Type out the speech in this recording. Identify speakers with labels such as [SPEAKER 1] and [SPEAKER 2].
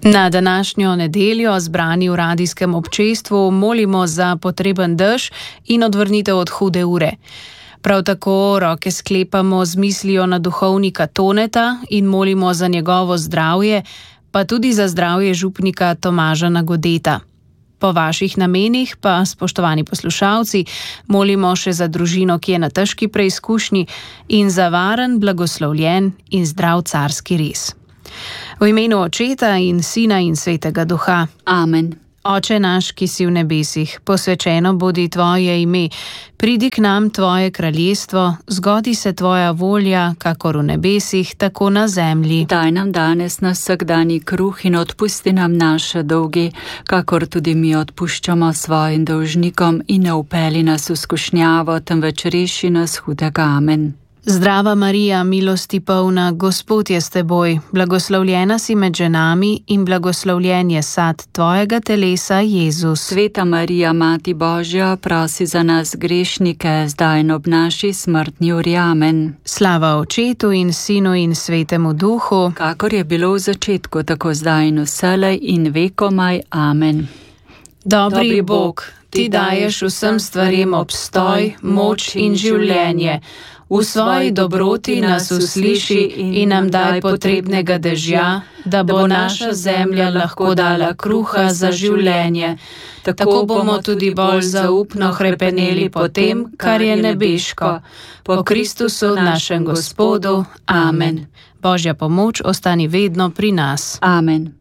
[SPEAKER 1] Na današnjo nedeljo, zbrani v radijskem občestvu, molimo za potreben dež in odvrnitev od hude ure. Prav tako roke sklepamo z mislijo na duhovnika Toneta in molimo za njegovo zdravje, pa tudi za zdravje župnika Tomaža Nagodeta. Po vaših namenih pa, spoštovani poslušalci, molimo še za družino, ki je na težki preizkušnji, in za varen, blagoslovljen in zdrav carski rez. V imenu Očeta in Sina in Svetega Duha.
[SPEAKER 2] Amen.
[SPEAKER 1] Oče naš, ki si v nebesih, posvečeno bodi tvoje ime. Pridi k nam tvoje kraljestvo, zgodi se tvoja volja, kakor v nebesih, tako na zemlji.
[SPEAKER 2] Daj nam danes naš vsakdanji kruh in odpusti nam naše dolgi, kakor tudi mi odpuščamo svojim dolžnikom, in ne vpelji nas v skušnjavo, temveč reši nas hudega. Amen.
[SPEAKER 1] Zdrava Marija, milosti polna, Gospod je s teboj, blagoslovljena si med ženami in blagoslovljen je sad tvojega telesa, Jezus.
[SPEAKER 2] Sveta Marija, Mati Božja, prosi za nas grešnike, zdaj in ob naši smrtni uri. Amen.
[SPEAKER 1] Slava Očetu in Sinu in Svetemu Duhu,
[SPEAKER 2] kakor je bilo v začetku, tako zdaj in vselej in vekomaj. Amen.
[SPEAKER 1] Dobri Bog, ti daješ vsem stvarem obstoj, moč in življenje. V svoji dobroti nas usliši in nam daj potrebnega dežja, da bo naša zemlja lahko dala kruha za življenje. Tako bomo tudi bolj zaupno hrepeneli po tem, kar je nebeško. Po Kristusu našem Gospodu. Amen. Božja pomoč ostani vedno pri nas.
[SPEAKER 2] Amen.